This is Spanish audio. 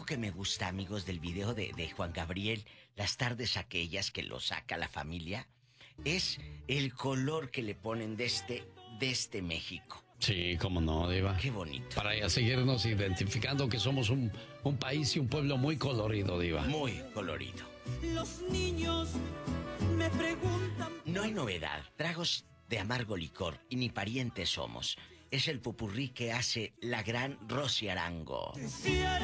que me gusta, amigos, del video de Juan Gabriel, las tardes aquellas que lo saca la familia, es el color que le ponen de este México. Sí, cómo no, Diva. Qué bonito. Para seguirnos identificando que somos un país y un pueblo muy colorido, Diva. Muy colorido. Los niños me preguntan. No hay novedad, tragos de amargo licor y ni parientes somos. Es el popurrí que hace la gran Rosy Arango.